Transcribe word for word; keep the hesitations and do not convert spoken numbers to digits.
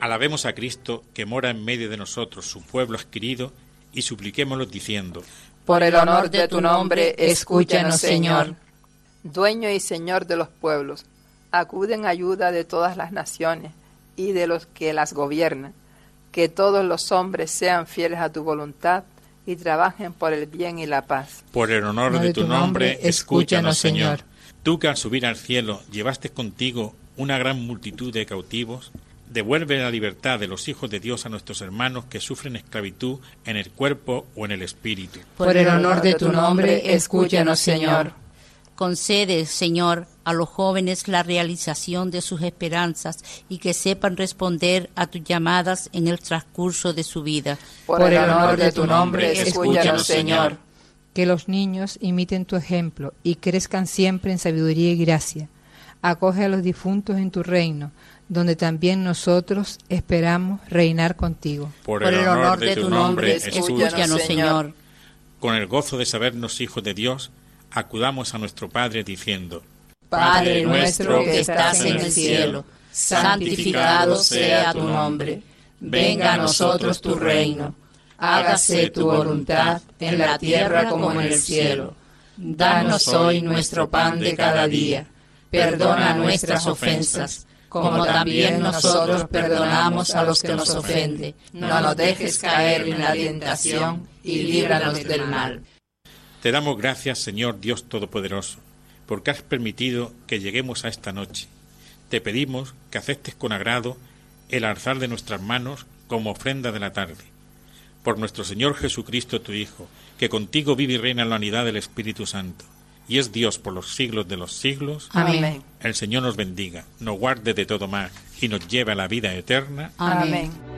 Alabemos a Cristo, que mora en medio de nosotros, su pueblo adquirido, y supliquémoslo diciendo: por el honor de tu nombre, escúchanos, Señor. Dueño y Señor de los pueblos, acude en ayuda de todas las naciones y de los que las gobiernan. Que todos los hombres sean fieles a tu voluntad y trabajen por el bien y la paz. Por el honor de tu nombre, escúchanos, Señor. Tú que al subir al cielo llevaste contigo una gran multitud de cautivos, devuelve la libertad de los hijos de Dios a nuestros hermanos que sufren esclavitud en el cuerpo o en el espíritu. Por el honor de tu nombre, escúchanos, Señor. Concede, Señor, a los jóvenes la realización de sus esperanzas y que sepan responder a tus llamadas en el transcurso de su vida. Por el honor de tu nombre, escúchanos, Señor. Que los niños imiten tu ejemplo y crezcan siempre en sabiduría y gracia. Acoge a los difuntos en tu reino, donde también nosotros esperamos reinar contigo. Por el honor de tu nombre, escúchanos, Señor. Con el gozo de sabernos hijos de Dios, acudamos a nuestro Padre diciendo: Padre nuestro que estás en el cielo, santificado sea tu nombre. Venga a nosotros tu reino. Hágase tu voluntad en la tierra como en el cielo. Danos hoy nuestro pan de cada día. Perdona nuestras ofensas, como también nosotros perdonamos a los que nos ofenden. No nos dejes caer en la tentación y líbranos del mal. Te damos gracias, Señor Dios Todopoderoso, porque has permitido que lleguemos a esta noche. Te pedimos que aceptes con agrado el alzar de nuestras manos como ofrenda de la tarde. Por nuestro Señor Jesucristo, tu Hijo, que contigo vive y reina en la unidad del Espíritu Santo, y es Dios por los siglos de los siglos. Amén. El Señor nos bendiga, nos guarde de todo mal y nos lleve a la vida eterna. Amén.